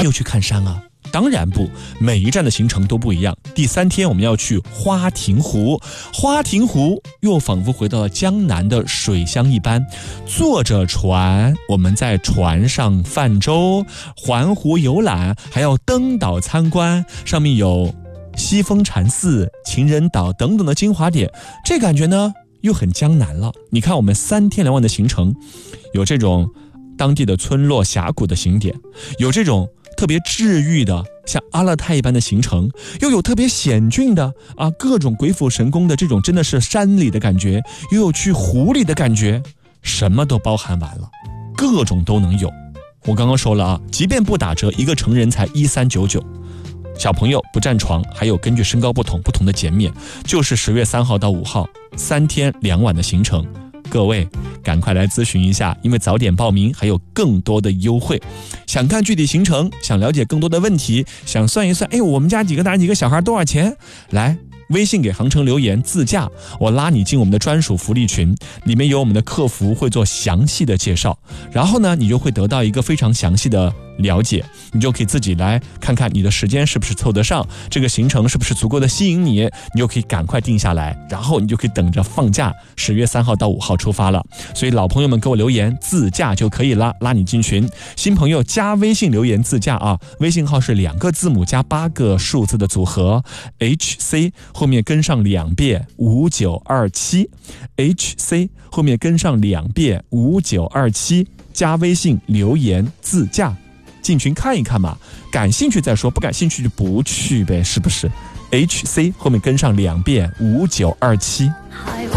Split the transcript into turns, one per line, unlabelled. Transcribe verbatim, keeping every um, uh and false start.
又去看山啊？当然不，每一站的行程都不一样。第三天我们要去花亭湖，花亭湖又仿佛回到了江南的水乡一般，坐着船，我们在船上泛舟、环湖游览，还要登岛参观，上面有西风禅寺、情人岛等等的精华点，这感觉呢又很江南了。你看我们三天两晚的行程，有这种当地的村落峡谷的景点，有这种特别治愈的像阿勒泰一般的行程，又有特别险峻的啊各种鬼斧神工的这种真的是山里的感觉，又有去湖里的感觉，什么都包含完了，各种都能有。我刚刚说了啊，即便不打折，一个成人才一三九九，小朋友不占床，还有根据身高不同不同的减免，就是十月三号到五号三天两晚的行程。各位赶快来咨询一下，因为早点报名还有更多的优惠。想看具体行程，想了解更多的问题，想算一算，哎，我们家几个大人几个小孩多少钱？来微信给航程留言自驾，我拉你进我们的专属福利群，里面有我们的客服会做详细的介绍，然后呢你就会得到一个非常详细的了解，你就可以自己来看看你的时间是不是凑得上，这个行程是不是足够的吸引你，你就可以赶快定下来，然后你就可以等着放假，十月三号到五号出发了。所以老朋友们给我留言自驾就可以了，拉你进群。新朋友加微信留言自驾啊，微信号是两个字母加八个数字的组合 H C， 后面跟上两遍五九二七 H C， 后面跟上两遍五九二七，加微信留言自驾，进群看一看嘛，感兴趣再说，不感兴趣就不去呗，是不是？ H C 后面跟上两遍五九二七。